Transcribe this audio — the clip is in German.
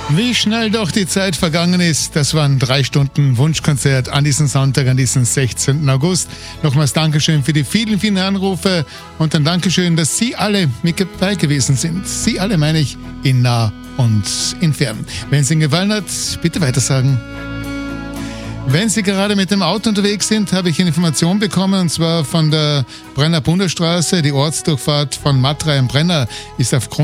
Wie schnell doch die Zeit vergangen ist. Das waren 3 Stunden Wunschkonzert an diesem Sonntag, an diesem 16. August. Nochmals Dankeschön für die vielen, vielen Anrufe und ein Dankeschön, dass Sie alle mit dabei gewesen sind. Sie alle meine ich in nah und in fern. Wenn es Ihnen gefallen hat, bitte weitersagen. Wenn Sie gerade mit dem Auto unterwegs sind, habe ich Informationen bekommen, und zwar von der Brenner Bundesstraße. Die Ortsdurchfahrt von Matrei und Brenner ist aufgrund